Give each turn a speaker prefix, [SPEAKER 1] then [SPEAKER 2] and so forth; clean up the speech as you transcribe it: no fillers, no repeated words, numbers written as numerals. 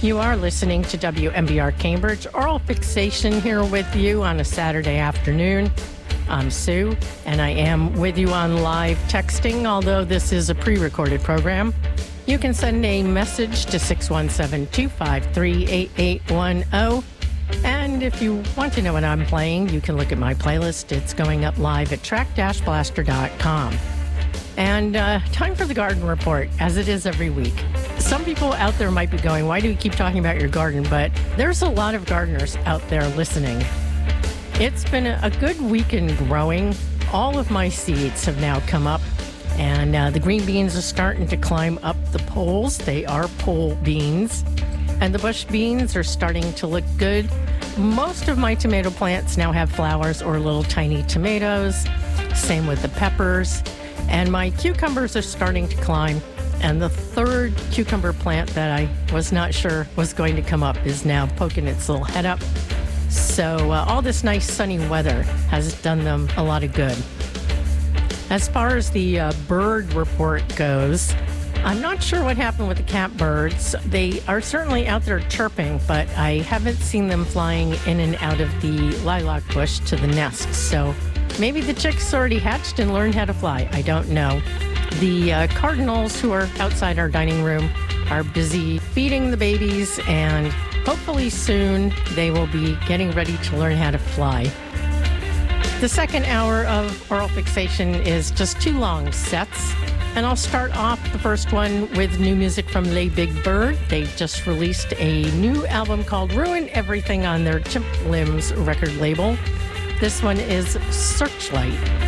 [SPEAKER 1] You are listening to WMBR Cambridge. Oral Fixation here with you on a Saturday afternoon. I'm Sue, and I am with you on live texting, although this is a pre-recorded program. You can send a message to 617-253-8810. And if you want to know what I'm playing, you can look at my playlist. It's going up live at track-blaster.com. And time for the garden report, as it is every week. Some people out there might be going, why do you keep talking about your garden? But there's a lot of gardeners out there listening. It's been a good week in growing. All of my seeds have now come up, and the green beans are starting to climb up the poles. They are pole beans. And the bush beans are starting to look good. Most of my tomato plants now have flowers or little tiny tomatoes. Same with the peppers. And my cucumbers are starting to climb. And the third cucumber plant that I was not sure was going to come up is now poking its little head up. So all this nice sunny weather has done them a lot of good. As far as the bird report goes, I'm not sure what happened with the catbirds. They are certainly out there chirping, but I haven't seen them flying in and out of the lilac bush to the nest. So maybe the chicks already hatched and learned how to fly. I don't know. The cardinals who are outside our dining room are busy feeding the babies, and hopefully soon they will be getting ready to learn how to fly. The second hour of Oral Fixation is just two long sets, and I'll start off the first one with new music from Les Big Bird. They just released a new album called Ruin Everything on their Chimp Limbs record label. This one is Searchlight.